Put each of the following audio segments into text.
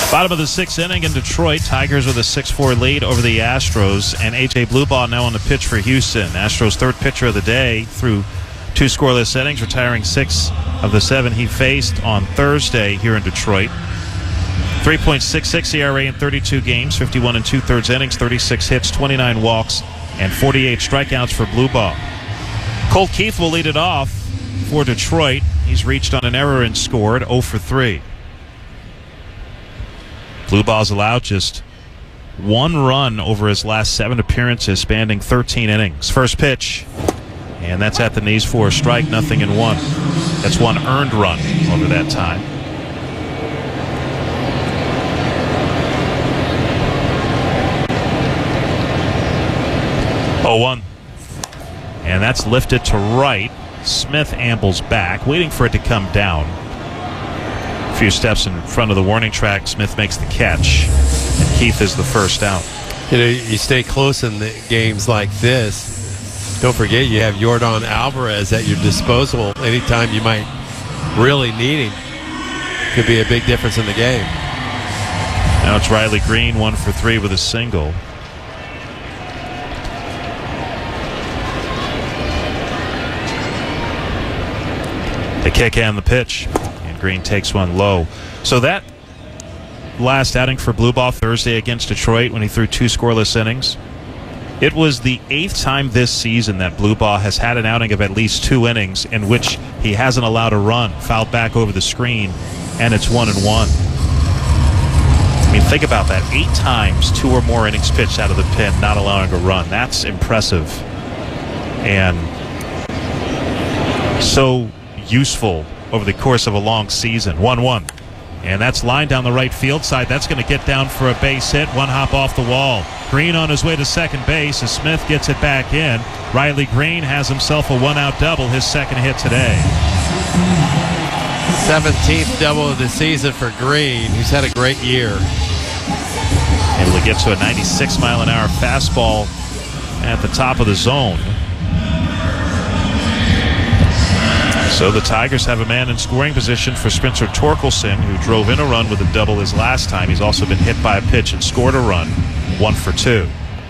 Bottom of the sixth inning in Detroit. Tigers with a 6-4 lead over the Astros. And A.J. Bluebaugh now on the pitch for Houston. Astros' third pitcher of the day through 2 scoreless innings, retiring 6 of the 7 he faced on Thursday here in Detroit. 3.66 ERA in 32 games, 51 2/3 innings, 36 hits, 29 walks, and 48 strikeouts for Bluebaugh. Colt Keith will lead it off for Detroit. He's reached on an error and scored 0 for 3. Bluebaugh's allowed just 1 run over his last 7 appearances, spanning 13 innings. First pitch, and that's at the knees for a strike, 0-1. That's 1 earned run over that time. Oh, 1. And that's lifted to right. Smith ambles back, waiting for it to come down. A few steps in front of the warning track, Smith makes the catch, and Keith is the first out. You know, you stay close in the games like this. Don't forget you have Yordan Alvarez at your disposal anytime you might really need him. Could be a big difference in the game. Now it's Riley Green, 1 for 3 with a single. The kick and the pitch, and Green takes one low. So that last outing for Bluebaugh Thursday against Detroit, when he threw 2 scoreless innings, it was the 8th time this season that Bluebaugh has had an outing of at least 2 innings in which he hasn't allowed a run, fouled back over the screen, and it's 1-1. I mean, think about that. 8 times, 2 or more innings pitched out of the pen, not allowing a run. That's impressive. And so useful over the course of a long season. 1-1. And that's lined down the right field side. That's going to get down for a base hit. 1 hop off the wall. Green on his way to second base as Smith gets it back in. Riley Green has himself a 1-out double, his second hit today. 17th double of the season for Green, who's had a great year. Able to get to a 96-mile-an-hour fastball at the top of the zone. So the Tigers have a man in scoring position for Spencer Torkelson, who drove in a run with a double his last time. He's also been hit by a pitch and scored a run, 1 for 2.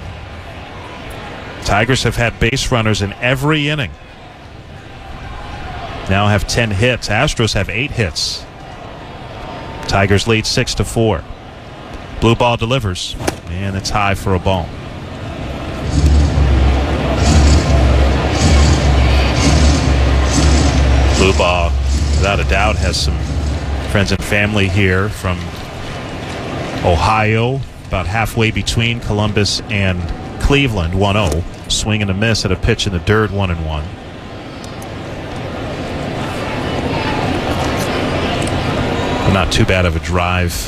Tigers have had base runners in every inning. Now have 10 hits. Astros have 8 hits. Tigers lead 6-4. Bluebaugh delivers, and it's high for a ball. Bluebaugh, without a doubt, has some friends and family here from Ohio, about halfway between Columbus and Cleveland. 1-0. Swing and a miss at a pitch in the dirt, 1-1. Not too bad of a drive